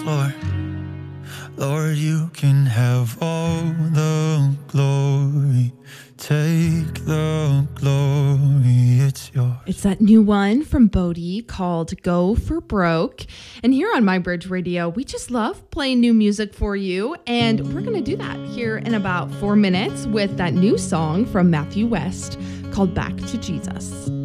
floor. Lord, you can have all the glory. Take the glory, it's yours. It's that new one from Bodhi called Go for Broke. And here on My Bridge Radio, we just love playing new music for you. And we're going to do that here in about 4 minutes with that new song from Matthew West called Back to Jesus.